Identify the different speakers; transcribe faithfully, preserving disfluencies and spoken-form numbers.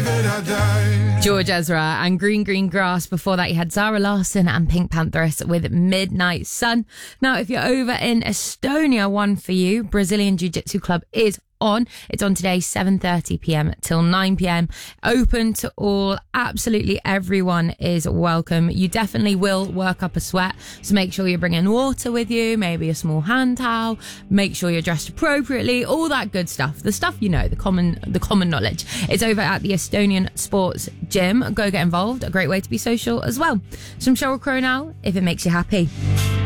Speaker 1: George Ezra and Green Green Grass. Before that, you had Zara Larsson and Pink Panthers with Midnight Sun. Now, if you're over in Estonia, one for you. Brazilian Jiu-Jitsu Club is on. It's on today, seven thirty p.m. till nine p.m. Open to all. Absolutely everyone is welcome. You definitely will work up a sweat, so make sure you're bringing water with you, maybe a small hand towel. Make sure you're dressed appropriately, all that good stuff. The stuff you know, the common the common knowledge. It's over at the Estonian Sports Gym. Go get involved. A great way to be social as well. Some Sheryl Crow now, If It Makes You Happy.